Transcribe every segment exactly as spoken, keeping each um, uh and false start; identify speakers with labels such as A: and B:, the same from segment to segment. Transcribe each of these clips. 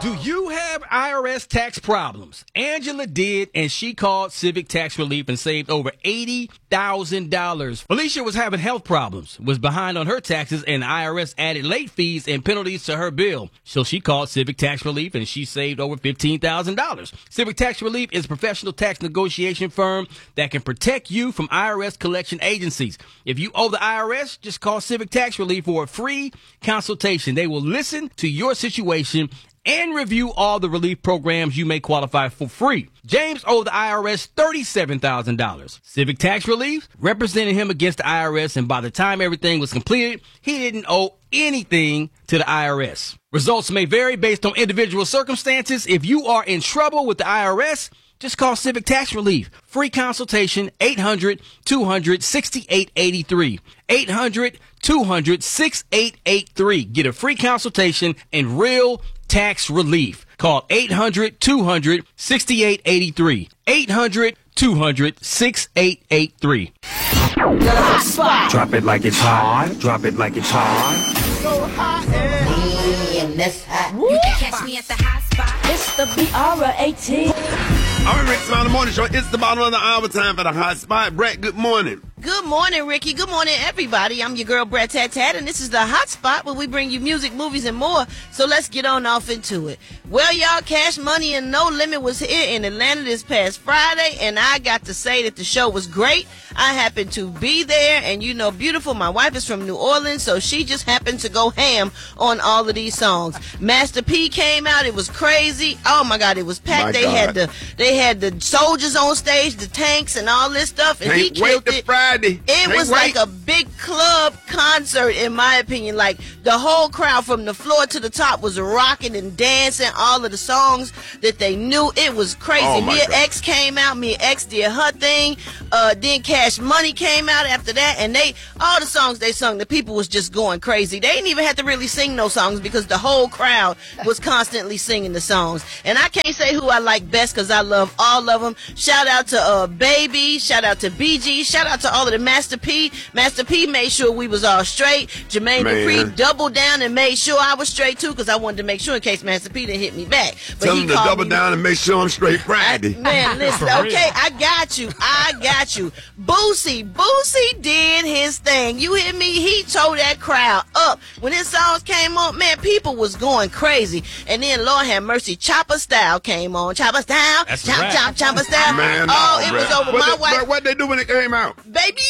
A: Do you have I R S tax problems? Angela did, and she called Civic Tax Relief and saved over eighty thousand dollars. Felicia was having health problems, was behind on her taxes, and the I R S added late fees and penalties to her bill. So she called Civic Tax Relief, and she saved over fifteen thousand dollars. Civic Tax Relief is a professional tax negotiation firm that can protect you from I R S collection agencies. If you owe the I R S, just call Civic Tax Relief for a free consultation. They will listen to your situation and review all the relief programs you may qualify for free. James owed the I R S thirty-seven thousand dollars. Civic Tax Relief represented him against the I R S, and by the time everything was completed, he didn't owe anything to the I R S. Results may vary based on individual circumstances. If you are in trouble with the I R S, just call Civic Tax Relief. Free consultation, eight hundred, two hundred, sixty-eight eighty-three. eight hundred, two hundred, sixty-eight eighty-three. Get a free consultation and real tax relief. Call eight hundred, two hundred, sixty-eight eighty-three. eight hundred, two hundred, sixty-eight eighty-three.
B: The hot spot.
C: Drop it like it's hot. Drop it like it's hot.
B: So hot and this hot. You can catch me at the hot spot. It's the B R A T.
D: I'm Rick Smiley Morning Show. It's the bottom of the hour time for the hot spot. Brett, good morning.
E: Good morning, Ricky. Good morning, everybody. I'm your girl, Brett Tat Tat, and this is the hot spot where we bring you music, movies, and more. So let's get on off into it. Well, y'all, Cash Money and No Limit was here in Atlanta this past Friday, and I got to say that the show was great. I happened to be there, and you know, beautiful, my wife is from New Orleans, so she just happened to go ham on all of these songs. Master P came out. It was crazy. Oh my God, it was packed.
D: My
E: they
D: God.
E: had the they had the soldiers on stage, the tanks, and all this stuff, and
D: Can't
E: he
D: wait
E: killed
D: to
E: it.
D: Friday.
E: It
D: Can't
E: was
D: wait.
E: like a big club concert, in my opinion. Like, the whole crowd from the floor to the top was rocking and dancing all of the songs that they knew. It was crazy.
D: Oh, my
E: Mia
D: God.
E: X came out. Mia X did her thing. Uh, then Cash Money came out after that, and they all the songs they sung, the people was just going crazy. They didn't even have to really sing no songs because the whole crowd was constantly singing the songs. And I can't say who I like best because I love all of them. Shout out to uh, Baby. Shout out to B G. Shout out to all of the Master P. Master P made sure we was all straight. Jermaine
D: Man.
E: Dupri doubled down and made sure I was straight too, because I wanted to make sure in case Master P didn't hit me back. But
D: Tell
E: he
D: him to
E: called
D: double
E: me-
D: down and make sure I'm straight Friday.
E: Man, listen, okay, I got you. I got you. Boosie, Boosie did his thing. You hear me? He tore that crowd up. When his songs came on, man, people was going crazy. And then, Lord have mercy, Chopper Style came on. Chopper Style,
A: That's
E: chop,
A: a wrap.
E: chop, Chopper Style.
D: Man,
E: oh,
D: no,
E: it
D: Brett.
E: was over.
D: What
E: My
D: the-
E: wife,
D: Brett, what they do when it came out?
E: baby.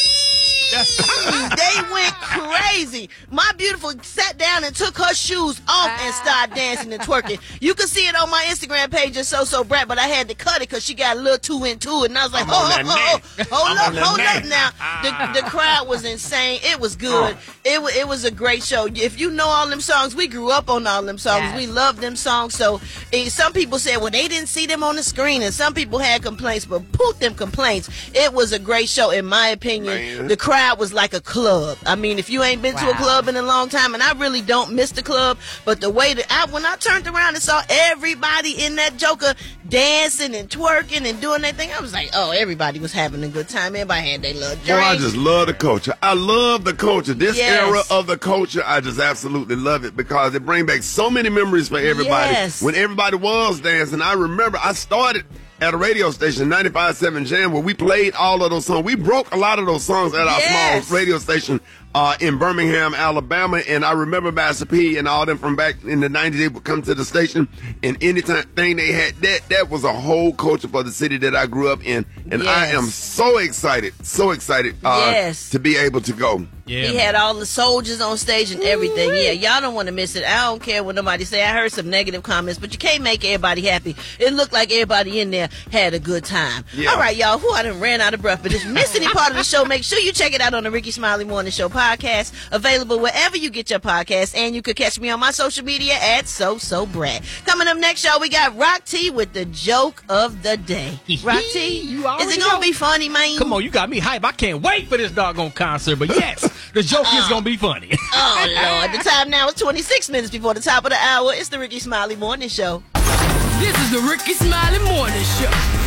E: They went crazy. My beautiful sat down and took her shoes off and started dancing and twerking. You can see it on my Instagram page, just so so Brett, but I had to cut it because she got a little too into it, and I was like,
D: I'm
E: oh,
D: on that
E: oh, oh,
D: neck.
E: hold
D: I'm
E: up,
D: on that
E: hold up
D: neck.
E: now. The, the crowd was insane. It was good. It was it was a great show. If you know all them songs, we grew up on all them songs.
B: Yes.
E: We love them songs. So eh, some people said, well, they didn't see them on the screen, and some people had complaints, but poot them complaints. It was a great show, in my opinion.
D: Man.
E: The crowd was like a club. I mean, if you ain't been to a
B: Wow.
E: club in a long time, and I really don't miss the club, but the way that I, when I turned around and saw everybody in that Joker dancing and twerking and doing that thing, I was like, oh, everybody was having a good time. Everybody had their little
D: Boy, I
E: drinks.
D: just love the culture. I love the culture. This
E: Yes.
D: era of the culture, I just absolutely love it because it brings back so many memories for everybody.
E: Yes.
D: When everybody was dancing, I remember I started at a radio station, ninety-five point seven Jam, where we played all of those songs. We broke a lot of those songs at our
E: Yes.
D: small radio station uh, in Birmingham, Alabama. And I remember Master P and all them from back in the nineties, they would come to the station, and anytime thing they had, that that was a whole culture for the city that I grew up in. And I
E: Yes.
D: am so excited, so excited uh,
E: Yes.
D: to be able to go.
A: Yeah,
E: He
A: man.
E: had all the soldiers on stage and everything. Yeah, y'all don't want to miss it. I don't care what nobody say. I heard some negative comments, but you can't make everybody happy. It looked like everybody in there had a good time.
D: Yeah.
E: All right, y'all. Who I done ran out of breath. But if you missed any part of the show, make sure you check it out on the Ricky Smiley Morning Show podcast. Available wherever you get your podcasts. And you could catch me on my social media at So So Brad. Coming up next, y'all, we got Rock T with the joke of the day. Rock T,
A: You
E: is
A: already
E: it going to
A: know.
E: be funny, man?
A: Come on, you got me hype. I can't wait for this doggone concert. But yes, the joke is gonna be funny.
E: Oh, Lord. The time now is twenty-six minutes before the top of the hour. It's the Ricky Smiley Morning Show.
F: This is the Ricky Smiley Morning Show.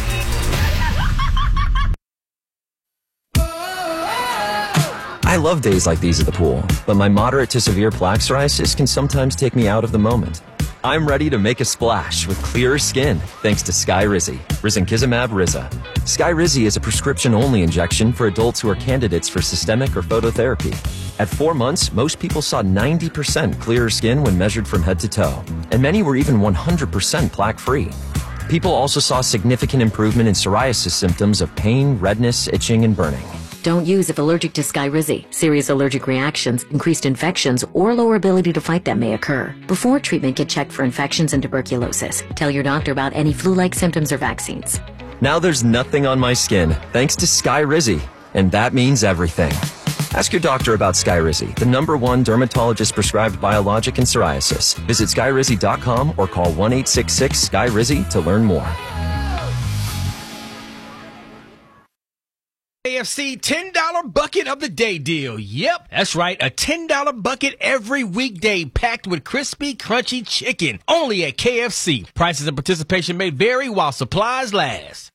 G: I love days like these at the pool, but my moderate to severe plaque psoriasis can sometimes take me out of the moment. I'm ready to make a splash with clearer skin thanks to Skyrizi, risankizumab Riza. Skyrizi is a prescription-only injection for adults who are candidates for systemic or phototherapy. At four months, most people saw ninety percent clearer skin when measured from head to toe, and many were even one hundred percent plaque-free. People also saw significant improvement in psoriasis symptoms of pain, redness, itching, and burning.
H: Don't use if allergic to Skyrizi. Serious allergic reactions, increased infections, or lower ability to fight them may occur. Before treatment, get checked for infections and tuberculosis. Tell your doctor about any flu-like symptoms or vaccines.
G: Now there's nothing on my skin thanks to Skyrizi, and that means everything. Ask your doctor about Skyrizi, the number one dermatologist-prescribed biologic in psoriasis. Visit skyrizi dot com or call one eight six six S K Y R I Z Y to learn more.
A: K F C ten dollar bucket of the day deal. Yep, that's right. A ten dollar bucket every weekday packed with crispy, crunchy chicken. Only at K F C. Prices and participation may vary while supplies last.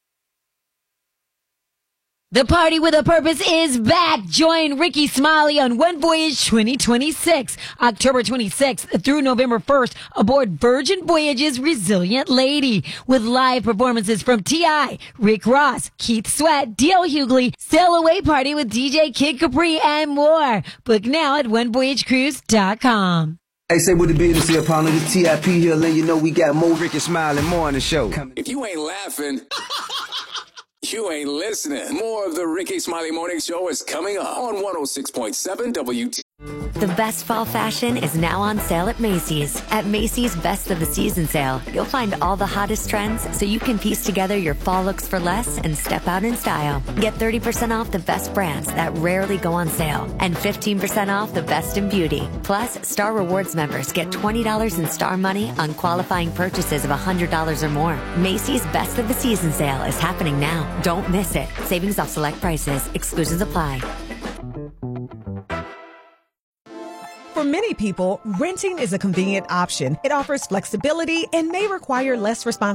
B: The Party with a Purpose is back. Join Ricky Smiley on One Voyage twenty twenty-six, October twenty-sixth through November first, aboard Virgin Voyage's Resilient Lady, with live performances from T I, Rick Ross, Keith Sweat, D L Hughley, Sail Away Party with D J Kid Capri, and more. Book now at one voyage cruise dot com.
I: Hey, say what the business here, partner. The T I P here, letting you know we got more Ricky Smiley Morning Show.
J: If you ain't laughing, you ain't listening. More of the Ricky Smiley Morning Show is coming up on one oh six point seven W T.
K: The best fall fashion is now on sale at Macy's. At Macy's Best of the Season sale, you'll find all the hottest trends so you can piece together your fall looks for less and step out in style. Get thirty percent off the best brands that rarely go on sale and fifteen percent off the best in beauty. Plus, Star Rewards members get twenty dollars in Star Money on qualifying purchases of one hundred dollars or more. Macy's Best of the Season sale is happening now. Don't miss it. Savings off select prices. Exclusions apply.
L: For many people, renting is a convenient option. It offers flexibility and may require less responsibility.